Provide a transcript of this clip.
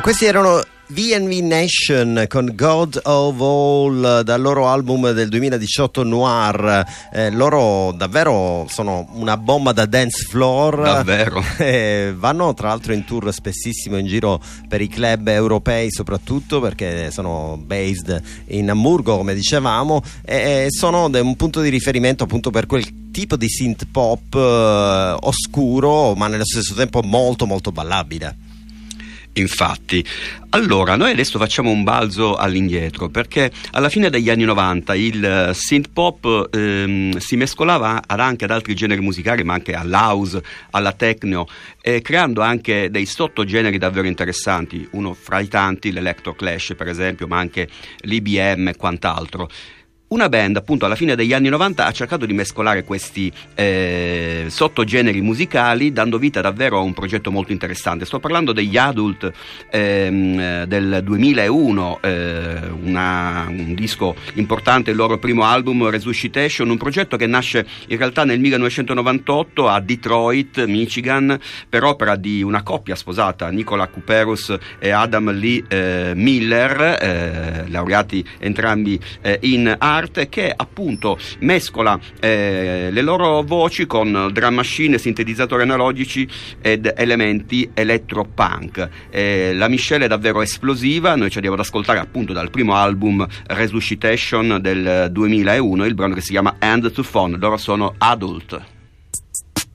Questi erano V&V Nation con God of All dal loro album del 2018 Noir. Loro davvero sono una bomba da dance floor, davvero. Vanno tra l'altro in tour spessissimo in giro per i club europei, soprattutto perché sono based in Amburgo, come dicevamo, e sono un punto di riferimento appunto per quel tipo di synth pop oscuro, ma nello stesso tempo molto molto ballabile. Infatti, allora noi adesso facciamo un balzo all'indietro, perché alla fine degli anni 90 il synth pop si mescolava anche ad altri generi musicali, ma anche all'house, alla techno, creando anche dei sottogeneri davvero interessanti. Uno fra i tanti, l'Electro Clash per esempio, ma anche l'IBM e quant'altro. Una band appunto alla fine degli anni 90 ha cercato di mescolare questi sottogeneri musicali, dando vita davvero a un progetto molto interessante. Sto parlando degli Adult del 2001, un disco importante, il loro primo album Resuscitation, un progetto che nasce in realtà nel 1998 a Detroit, Michigan, per opera di una coppia sposata, Nicola Kuperus e Adam Lee Miller, laureati entrambi in arte, che appunto mescola le loro voci con drum machine, sintetizzatori analogici ed elementi elettropunk. La miscela è davvero esplosiva. Noi ci andiamo ad ascoltare appunto dal primo album Resuscitation del 2001 il brano che si chiama End to Phone. Loro sono Adult.